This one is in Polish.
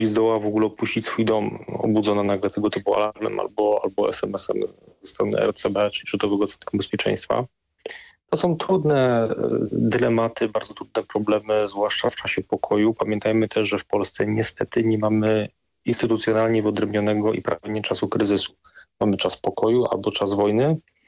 zdoła w ogóle opuścić swój dom, obudzona nagle tego typu alarmem albo SMS-em ze strony RCB, czyli Rządowego Centrum Bezpieczeństwa. To są trudne dylematy, bardzo trudne problemy, zwłaszcza w czasie pokoju. Pamiętajmy też, że w Polsce niestety nie mamy instytucjonalnie wyodrębnionego i prawie nie czasu kryzysu. Mamy czas pokoju albo czas wojny